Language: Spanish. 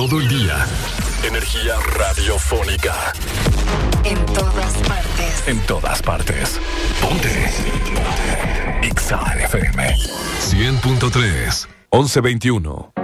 todo el día. Energía radiofónica. En todas partes. En todas partes. Ponte. Exa FM 100.3 1121